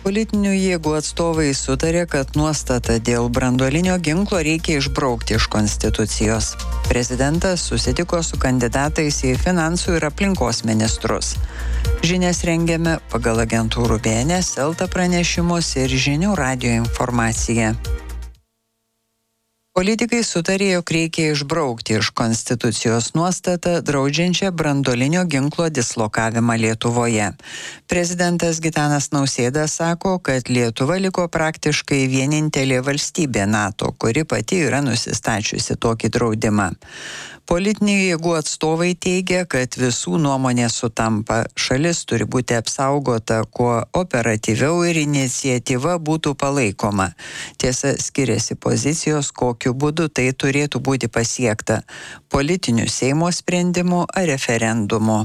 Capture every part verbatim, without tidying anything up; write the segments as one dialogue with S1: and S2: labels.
S1: Politinių jėgų atstovai sutarė, kad nuostatą dėl branduolinio ginklo reikia išbraukti iš Konstitucijos. Prezidentas susitiko su kandidatais į finansų ir aplinkos ministrus. Žinias rengiame pagal agentūrų B N S, Elta pranešimus ir žinių radijo informaciją. Politikai sutarė, jog reikia išbraukti iš Konstitucijos nuostatą draudžiančią branduolinio ginklo dislokavimą Lietuvoje. Prezidentas Gitanas Nausėda sako, kad Lietuva liko praktiškai vienintelė valstybė NATO, kuri pati yra nusistačiusi tokį draudimą. Politinių jėgų atstovai teigia, kad visų nuomonė sutampa. Šalis turi būti apsaugota, kuo operatyviau ir iniciatyva būtų palaikoma. Tiesa, skiriasi pozicijos, kokiu būdu tai turėtų būti pasiekta – politiniu Seimo sprendimu ar referendumu.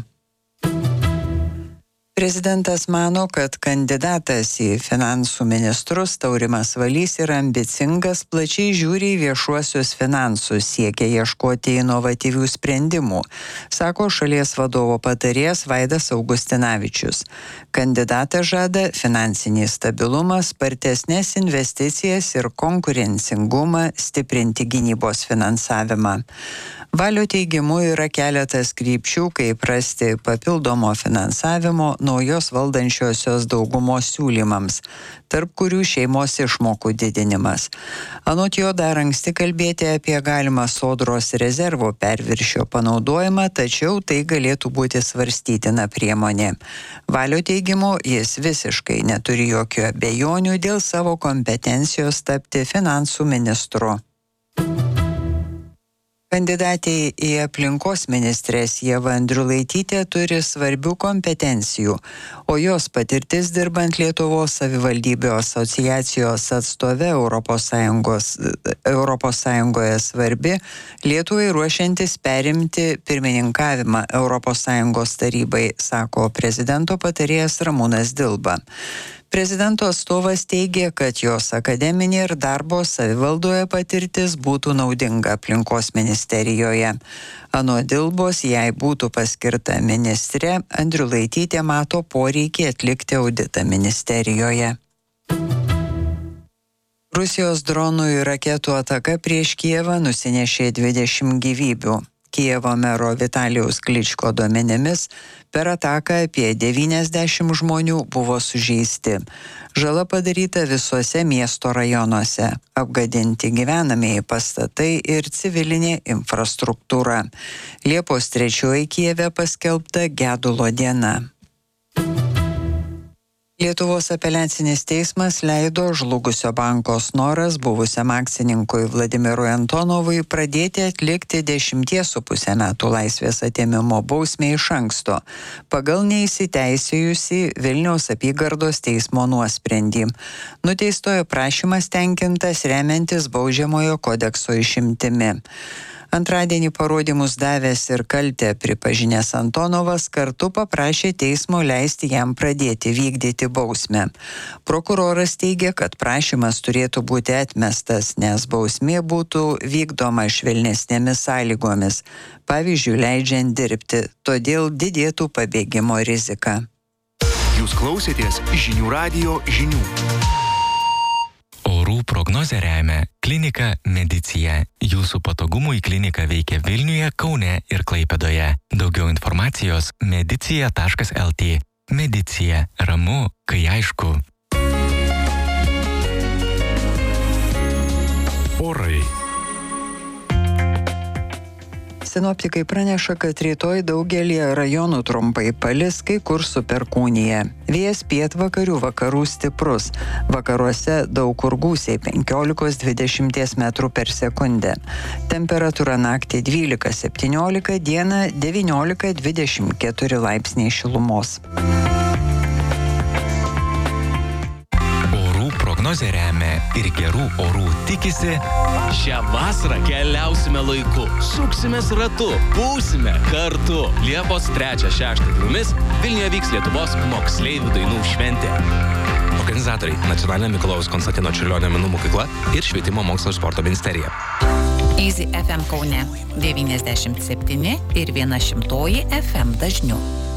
S1: Prezidentas mano, kad kandidatas į finansų ministrus Taurimas Valys yra ambicingas, plačiai žiūri į viešuosius finansus, siekia ieškoti inovatyvių sprendimų, sako šalies vadovo patarėjas Vaidas Augustinavičius. Kandidatas žada finansinį stabilumą, spartesnės investicijas ir konkurencingumą, stiprinti gynybos finansavimą. Valio teigimu yra keletas krypčių, kaip rasti papildomo finansavimo naujos valdančiosios daugumos siūlymams, tarp kurių šeimos išmokų didinimas. Anot jo dar anksti kalbėti apie galimą sodros rezervo perviršio panaudojimą, tačiau tai galėtų būti svarstytina priemonė. Valio teigimu, jis visiškai neturi jokių abejonių dėl savo kompetencijos tapti finansų ministru. Kandidatė į aplinkos ministrės Ieva Andriulaitytė turi svarbių kompetencijų, o jos patirtis dirbant Lietuvos savivaldybių asociacijos atstove Europos Sąjungos, Europos Sąjungoje svarbi, Lietuvai ruošiantis perimti pirmininkavimą Europos Sąjungos tarybai, sako prezidento patarėjas Ramūnas Dilba. Prezidento atstovas teigia, kad jos akademinė ir darbo savivaldoje patirtis būtų naudinga aplinkos ministerijoje. Anot Dilbos, jei būtų paskirta ministrė, Andriulaitytė mato poreikį atlikti auditą ministerijoje. Rusijos dronų ir raketų ataka prieš Kijevą nusinešė dvidešimt gyvybių. Kijevo mero Vitalijaus Kličko duomenimis, per ataką apie devyniasdešimt žmonių buvo sužeisti. Žala padaryta visuose miesto rajonuose, apgadinti gyvenamieji pastatai ir civilinė infrastruktūra. Liepos trečioji Kijeve paskelbta gedulo diena. Lietuvos apeliacinis teismas leido žlugusio banko Snoras buvusiam akcininkui Vladimirui Antonovui pradėti atlikti dešimties su pusę metų laisvės atėmimo bausmę iš anksto, pagal neįsiteisėjusį Vilniaus apygardos teismo nuosprendį. Nuteistojo prašymas tenkintas remiantis baudžiamojo kodekso išimtimi. Antradienį parodymus davęs ir kaltę pripažinęs Antonovas kartu paprašė teismo leisti jam pradėti vykdyti bausmę. Prokuroras teigia, kad prašymas turėtų būti atmestas, nes bausmė būtų vykdoma švelnesnėmis sąlygomis, pavyzdžiui, leidžiant dirbti, todėl didėtų pabėgimo rizika.
S2: Jūs klausėtės žinių radijo žinių.
S3: Orų prognozę remia klinika Medicija. Jūsų patogumui klinika veikia Vilniuje, Kaune ir Klaipėdoje. Daugiau informacijos medicija taškas el tė. Medicija. Ramu, kai aišku.
S2: Orai.
S1: Sinoptikai praneša, kad rytoj daugelį rajonų trumpai palis, kai kur su perkūnija. Vėjas pietvakarių vakarų stiprus. Vakaruose daug kur gūsiai penkiolika dvidešimt metrų per sekundę. Temperatūra naktį dvylika septyniolika, dieną devyniolika dvidešimt keturi laipsniai šilumos.
S3: Prognozė remia ir gerų orų tikisi.
S4: Šią vasarą keliausime laiku, suksimės ratu, būsime kartu. Liepos trečią šeštą dienomis Vilniuje vyks Lietuvos moksleivių dainų šventė.
S5: Organizatoriai – Nacionalinė Mikalojaus Konstantino Čiurlionio menų mokykla ir Švietimo mokslo ir sporto ministerija.
S6: Easy F M Kaune devyniasdešimt septyni ir viena šimtoji F M dažniu.